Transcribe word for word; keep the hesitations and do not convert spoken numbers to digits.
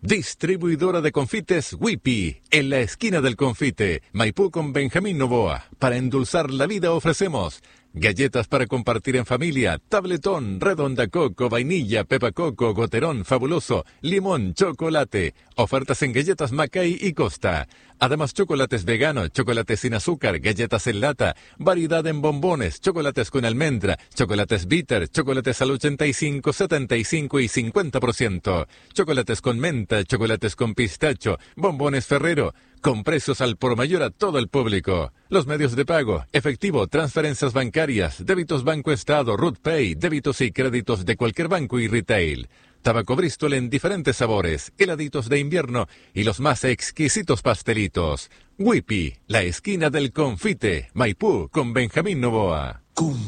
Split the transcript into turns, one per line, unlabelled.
Distribuidora de confites Whippy, en la esquina del confite, Maipú con Benjamín Novoa. Para endulzar la vida ofrecemos galletas para compartir en familia, tabletón, redonda coco, vainilla, pepa coco, goterón, fabuloso, limón, chocolate. Ofertas en galletas Macay y Costa. Además, chocolates veganos, chocolates sin azúcar, galletas en lata, variedad en bombones, chocolates con almendra, chocolates bitter, chocolates al ochenta y cinco, setenta y cinco y cincuenta por ciento, chocolates con menta, chocolates con pistacho, bombones Ferrero, con precios al por mayor a todo el público. Los medios de pago, efectivo, transferencias bancarias, débitos Banco Estado, Root Pay, débitos y créditos de cualquier banco y retail. Tabaco Bristol en diferentes sabores, heladitos de invierno y los más exquisitos pastelitos. Whippy, la esquina del confite, Maipú con Benjamín Novoa.